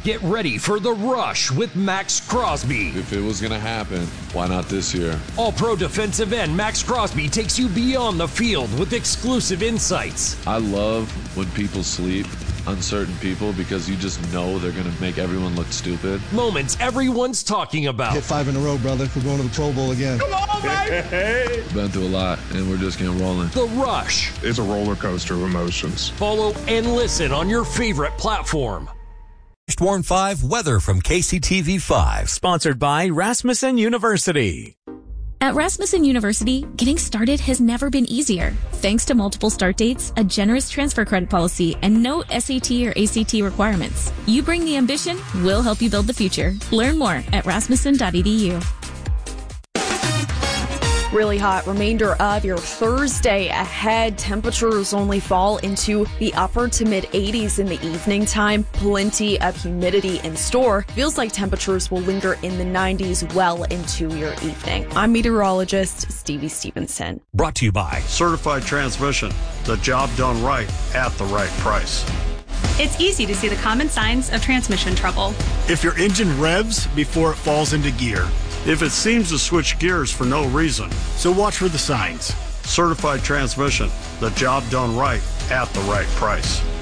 Get ready for The Rush with Max Crosby. If it was going to happen, why not this year? All-pro defensive end Max Crosby takes you beyond the field with exclusive insights. I love when people sleep, uncertain people, because you just know they're going to make everyone look stupid. Moments everyone's talking about. Hit 5 in a row, brother. We're going to the Pro Bowl again. Come on, baby! Been through a lot, and we're just getting rolling. The Rush. It's a roller coaster of emotions. Follow and listen on your favorite platform. Warn 5 weather from KCTV5. Sponsored by Rasmussen University. At Rasmussen University, getting started has never been easier. Thanks to multiple start dates, a generous transfer credit policy, and no SAT or ACT requirements. You bring the ambition, we'll help you build the future. Learn more at rasmussen.edu. Really hot remainder of your Thursday ahead. Temperatures only fall into the upper to mid 80s in the evening time. Plenty of humidity in store. Feels like temperatures will linger in the 90s well into your evening. I'm meteorologist Stevie Stevenson. Brought to you by Certified Transmission, the job done right at the right price. It's easy to see the common signs of transmission trouble. If your engine revs before it falls into gear. If it seems to switch gears for no reason. So watch for the signs. Certified Transmission, the job done right at the right price.